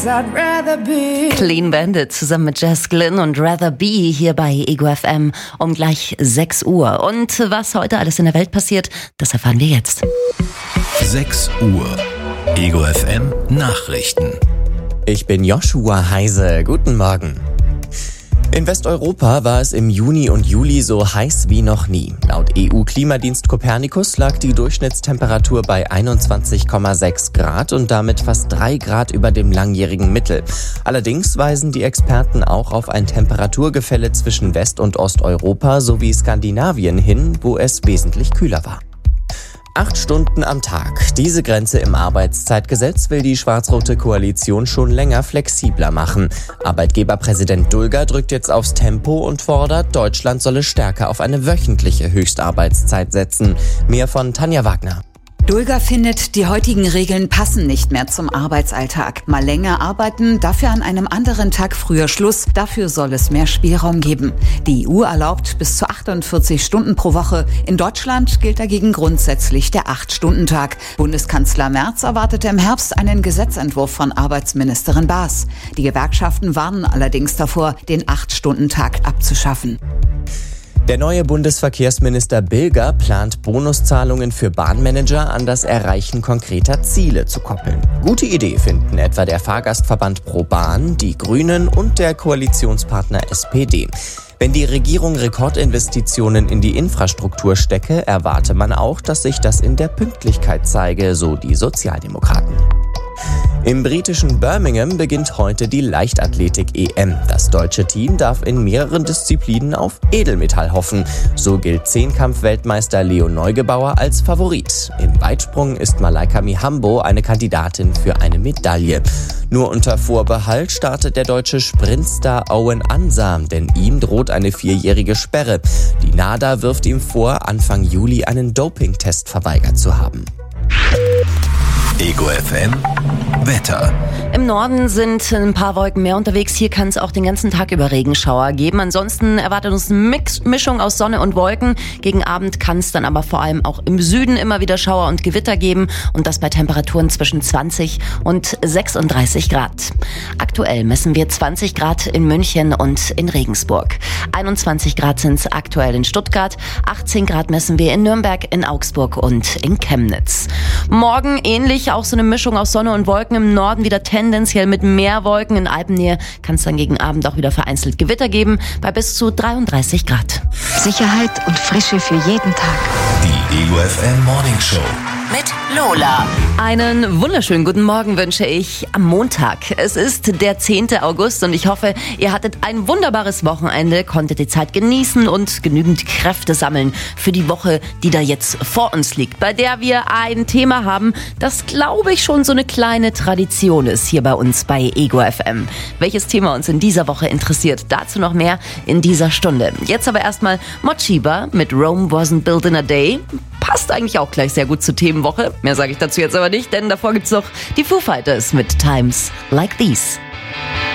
I'd rather be. Clean Bandit zusammen mit Jess Glynn und Rather Be hier bei Ego FM um gleich 6 Uhr. Und was heute alles in der Welt passiert, das erfahren wir jetzt. 6 Uhr. Ego FM Nachrichten. Ich bin Joshua Heise. Guten Morgen. In Westeuropa war es im Juni und Juli so heiß wie noch nie. Laut EU-Klimadienst Copernicus lag die Durchschnittstemperatur bei 21,6 Grad und damit fast 3 Grad über dem langjährigen Mittel. Allerdings weisen die Experten auch auf ein Temperaturgefälle zwischen West- und Osteuropa sowie Skandinavien hin, wo es wesentlich kühler war. 8 Stunden am Tag. Diese Grenze im Arbeitszeitgesetz will die schwarz-rote Koalition schon länger flexibler machen. Arbeitgeberpräsident Dulger drückt jetzt aufs Tempo und fordert, Deutschland solle stärker auf eine wöchentliche Höchstarbeitszeit setzen. Mehr von Tanja Wagner. Dulger findet, die heutigen Regeln passen nicht mehr zum Arbeitsalltag. Mal länger arbeiten, dafür an einem anderen Tag früher Schluss. Dafür soll es mehr Spielraum geben. Die EU erlaubt bis zu 48 Stunden pro Woche. In Deutschland gilt dagegen grundsätzlich der 8-Stunden-Tag. Bundeskanzler Merz erwartete im Herbst einen Gesetzentwurf von Arbeitsministerin Baas. Die Gewerkschaften warnen allerdings davor, den 8-Stunden-Tag abzuschaffen. Der neue Bundesverkehrsminister Bilger plant, Bonuszahlungen für Bahnmanager an das Erreichen konkreter Ziele zu koppeln. Gute Idee finden etwa der Fahrgastverband ProBahn, die Grünen und der Koalitionspartner SPD. Wenn die Regierung Rekordinvestitionen in die Infrastruktur stecke, erwarte man auch, dass sich das in der Pünktlichkeit zeige, so die Sozialdemokraten. Im britischen Birmingham beginnt heute die Leichtathletik-EM. Das deutsche Team darf in mehreren Disziplinen auf Edelmetall hoffen. So gilt Zehnkampf-Weltmeister Leo Neugebauer als Favorit. Im Weitsprung ist Malaika Mihambo eine Kandidatin für eine Medaille. Nur unter Vorbehalt startet der deutsche Sprintstar Owen Ansah, denn ihm droht eine 4-jährige Sperre. Die NADA wirft ihm vor, Anfang Juli einen Dopingtest verweigert zu haben. Ego FM Wetter. Im Norden sind ein paar Wolken mehr unterwegs. Hier kann es auch den ganzen Tag über Regenschauer geben. Ansonsten erwartet uns eine Mischung aus Sonne und Wolken. Gegen Abend kann es dann aber vor allem auch im Süden immer wieder Schauer und Gewitter geben. Und das bei Temperaturen zwischen 20 und 36 Grad. Aktuell messen wir 20 Grad in München und in Regensburg. 21 Grad sind es aktuell in Stuttgart. 18 Grad messen wir in Nürnberg, in Augsburg und in Chemnitz. Morgen ähnlich, auch so eine Mischung aus Sonne und Wolken. Im Norden wieder tendenziell mit mehr Wolken. In Alpennähe kann es dann gegen Abend auch wieder vereinzelt Gewitter geben, bei bis zu 33 Grad. Sicherheit und Frische für jeden Tag. Die Ego FM Morning Show. Mit Lola. Einen wunderschönen guten Morgen wünsche ich am Montag. Es ist der 10. August und ich hoffe, ihr hattet ein wunderbares Wochenende, konntet die Zeit genießen und genügend Kräfte sammeln für die Woche, die da jetzt vor uns liegt, bei der wir ein Thema haben, das, glaube ich, schon so eine kleine Tradition ist hier bei uns bei Ego FM. Welches Thema uns in dieser Woche interessiert, dazu noch mehr in dieser Stunde. Jetzt aber erstmal Mochiba mit Rome Wasn't Built in a Day. Passt eigentlich auch gleich sehr gut zur Themenwoche. Mehr sage ich dazu jetzt aber nicht, denn davor gibt's noch die Foo Fighters mit Times Like These.